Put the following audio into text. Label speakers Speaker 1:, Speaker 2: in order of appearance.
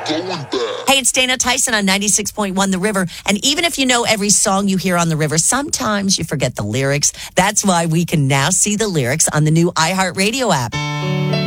Speaker 1: Hey, it's Dana Tyson on 96.1 The River. And even if you know every song you hear on The River, sometimes you forget the lyrics. That's why we can now see the lyrics on the new iHeartRadio app.